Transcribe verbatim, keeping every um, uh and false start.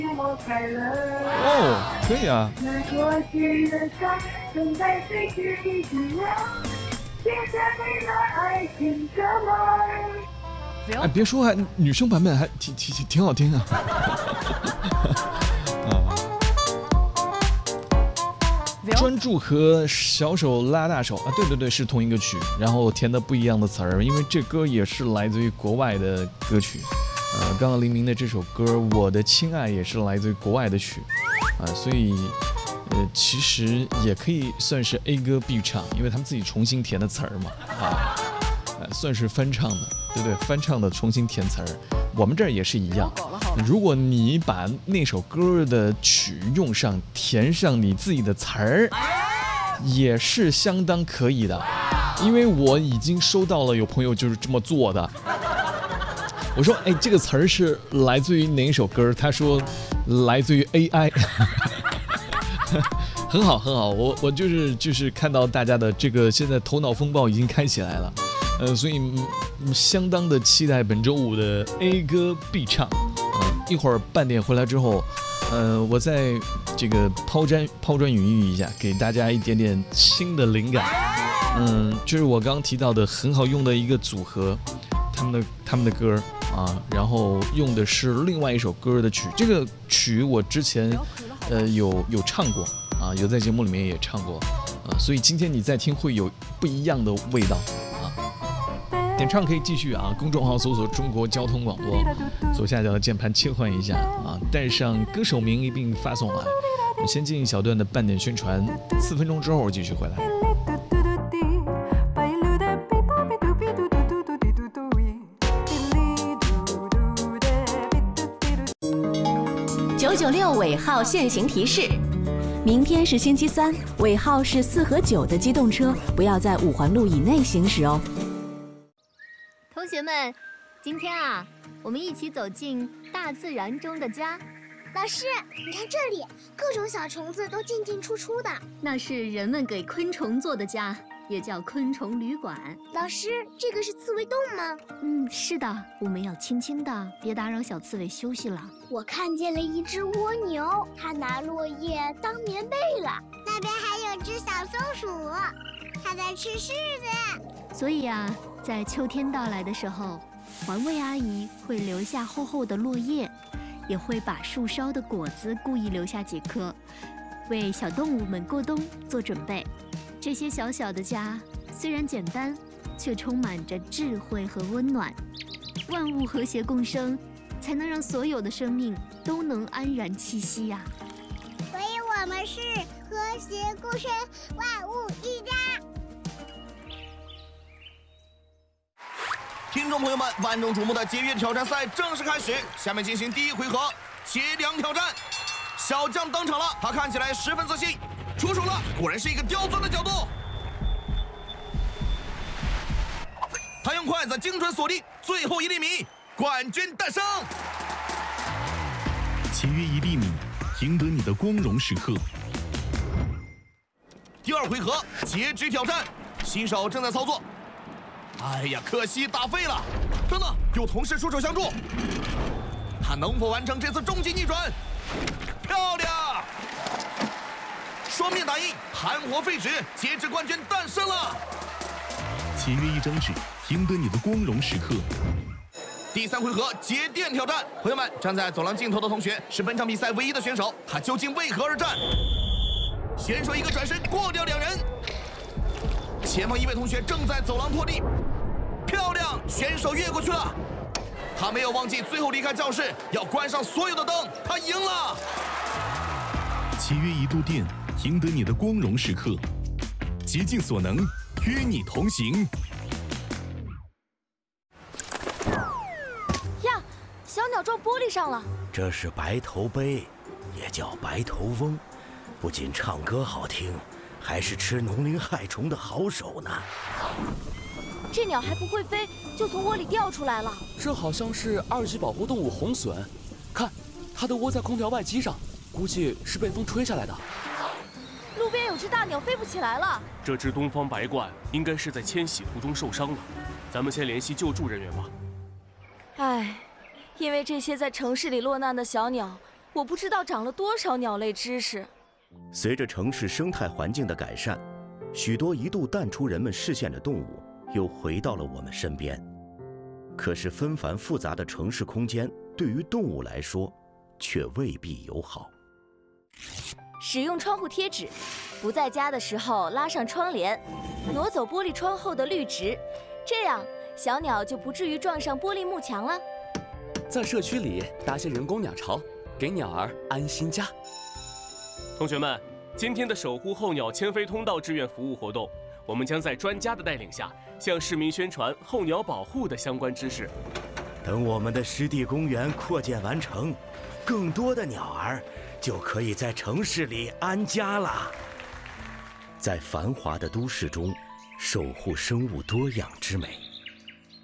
哦，可以啊。哎，别说，还女生版本还挺挺挺好听啊。啊，专注和小手拉大手啊，对对对，是同一个曲，然后填的不一样的词儿，因为这歌也是来自于国外的歌曲。呃，刚刚黎明的这首歌《我的亲爱》也是来自于国外的曲，啊，所以，呃，其实也可以算是 A 歌必唱，因为他们自己重新填的词儿嘛，啊，呃，算是翻唱的，对不对？翻唱的重新填词儿，我们这儿也是一样。如果你把那首歌的曲用上，填上你自己的词儿，也是相当可以的，因为我已经收到了有朋友就是这么做的。我说，哎，这个词儿是来自于哪一首歌？他说，来自于 A I， 很好，很好。我我就是就是看到大家的这个现在头脑风暴已经开起来了，呃，所以、嗯、相当的期待本周五的 A 歌必唱。呃，一会儿半点回来之后，呃，我再这个抛砖抛砖引玉一下，给大家一点点新的灵感。嗯，这是我刚刚提到的很好用的一个组合，他们的他们的歌。啊，然后用的是另外一首歌的曲，这个曲我之前呃有有唱过啊，有在节目里面也唱过啊，所以今天你再听会有不一样的味道啊。点唱可以继续啊，公众号搜索中国交通广播，左下角的键盘切换一下啊，带上歌手名一并发送来。我们先进一小段的半点宣传，四分钟之后继续回来。 九九六尾号限行提示：明天是星期三，尾号是四和九的机动车不要在五环路以内行驶哦。 同学们，今天啊，我们一起走进大自然中的家。 老师，你看这里，各种小虫子都进进出出的。 那是人们给昆虫做的家，也叫昆虫旅馆。 老师，这个是刺猬洞吗？ 嗯，是的，我们要轻轻的，别打扰小刺猬休息了。 我看见了一只蜗牛，它拿落叶当棉被了。那边还有只小松鼠，它在吃柿子。 所以啊，在秋天到来的时候，环卫阿姨会留下厚厚的落叶，也会把树梢的果子故意留下几颗，为小动物们过冬做准备。这些小小的家虽然简单，却充满着智慧和温暖。万物和谐共生，才能让所有的生命都能安然栖息呀、 啊。所以我们是和谐共生，万物一家。 听众朋友们，万众瞩目的节约挑战赛正式开始，下面进行第一回合节粮挑战。小将登场了，他看起来十分自信，出手了，果然是一个刁钻的角度。他用筷子精准锁定最后一粒米，冠军诞生。 节约一粒米，赢得你的光荣时刻。 第二回合截肢挑战，新手正在操作。哎呀，可惜打废了！等等，有同事出手相助，他能否完成这次终极逆转？漂亮！双面打印，含活废纸，截肢冠军诞生了。 节约一张纸，赢得你的光荣时刻。 第三回合节电挑战，朋友们，站在走廊尽头的同学是本场比赛唯一的选手，他究竟为何而战？选手一个转身过掉两人，前方一位同学正在走廊拖地，漂亮，选手越过去了。他没有忘记最后离开教室要关上所有的灯，他赢了。 节约一度电，赢得你的光荣时刻。竭尽所能，与你同行。 呀，小鸟撞玻璃上了。 这是白头鹎，也叫白头翁，不仅唱歌好听，还是吃农林害虫的好手呢。 这鸟还不会飞，就从窝里掉出来了。 这好像是二级保护动物红隼，看，它都窝在空调外机上，估计是被风吹下来的。 路边有只大鸟飞不起来了。 这只东方白鹳应该是在迁徙途中受伤了，咱们先联系救助人员吧。 唉，因为这些在城市里落难的小鸟， 我不知道长了多少鸟类知识。 随着城市生态环境的改善，许多一度淡出人们视线的动物又回到了我们身边。可是纷繁复杂的城市空间对于动物来说却未必友好。 使用窗户贴纸，不在家的时候拉上窗帘，挪走玻璃窗后的绿植，这样小鸟就不至于撞上玻璃幕墙了。 在社区里搭些人工鸟巢，给鸟儿安心家。 同学们，今天的守护候鸟迁飞通道志愿服务活动，我们将在专家的带领下，向市民宣传候鸟保护的相关知识。 等我们的湿地公园扩建完成，更多的鸟儿就可以在城市里安家了。在繁华的都市中，守护生物多样之美。